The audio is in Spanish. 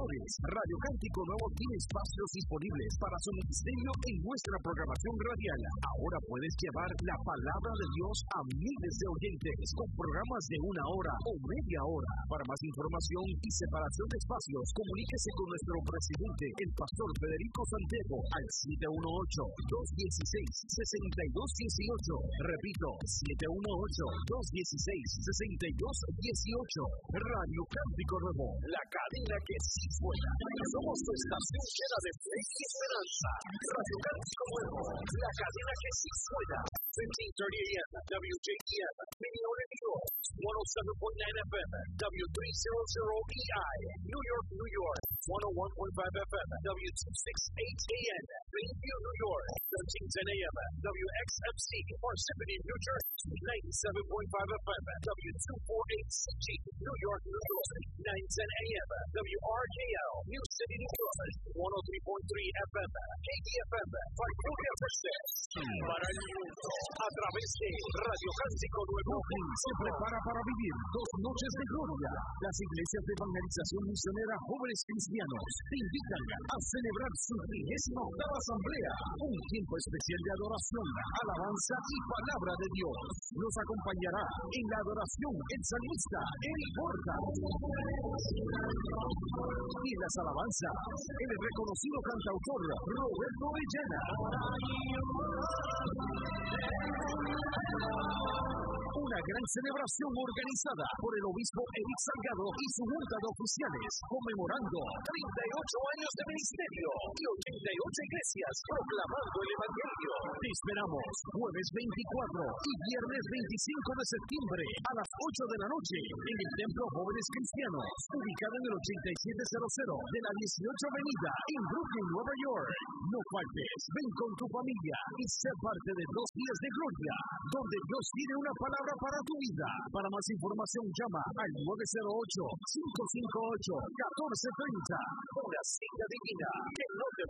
predicadores. Radio Cántico Nuevo tiene espacios disponibles para su ministerio en nuestra programación radial. Ahora puedes llevar la palabra de Dios a miles de oyentes con programas de 1 hora o media hora. Para más información y separación de espacios, comuníquese con nuestro presidente, el pastor Federico Santiago, al 718-216-6218. Repito, 718-216-6218. Radio Cántico Nuevo, la cadena que sí suena. Somos tu estación llena de fe y esperanza. Radio Cántico Nuevo, la cadena que sí suena. 1530 AM, WJEM, Minneapolis, 107.9 FM, W300EI, New York, New York, 101.5 FM, W268 AM, Greenview, New York, 1310 AM, WXFC, Parsippany, New Jersey, 97.5 FM, W248CG, New York, New York, 910 AM, WRKL, New City, New York, 103.3 FM, KDFM, Victoria Versus, para el mundo, a través de Radio Cántico Nuevo. Se prepara para vivir 2 noches de gloria. Las iglesias de evangelización misionera Jóvenes Cristianos te invitan a celebrar su 38ª asamblea, un tiempo especial de adoración, alabanza y palabra de Dios. Nos acompañará en la adoración el salmista Eric Borja, y en las alabanzas el reconocido cantautor Roberto Orellana. Una gran celebración organizada por el obispo Eric Salgado y su junta de oficiales, conmemorando 38 años de ministerio y 88 iglesias proclamando el evangelio. Te esperamos jueves 24 y viernes 25 de septiembre a las 8 de la noche en el Templo Jóvenes Cristianos, ubicado en el 8700 de la 18 Avenida en Brooklyn, Nueva York. No faltes, ven con tu familia y sé parte de 2 días de gloria, donde Dios tiene una palabra para tu vida. Para más información llama al 908-558-1430. Una cita divina que no te